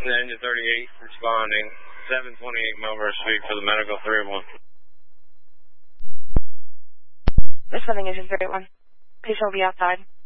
Engine 38 responding. 728 Melbourne Street for the medical 301. Responding Engine 31. Patient will be outside.